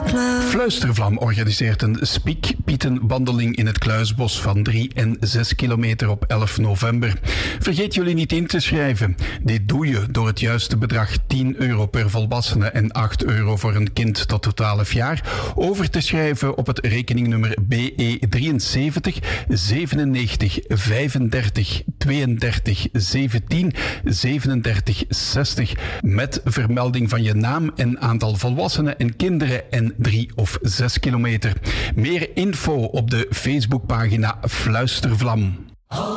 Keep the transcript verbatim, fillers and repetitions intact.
Fluistervlam organiseert een spiekpietenwandeling in het Kluisbos van drie en zes kilometer op elf november. Vergeet jullie niet in te schrijven. Dit doe je door het juiste bedrag tien euro per volwassene en acht euro voor een kind tot twaalf jaar over te schrijven op het rekeningnummer B E drieënzeventig zevenennegentig vijfendertig tweeëndertig zeventien zevenendertig zestig met vermelding van je naam en aantal volwassenen en kinderen en drie of zes kilometer. Meer info op de Facebookpagina Fluistervlam.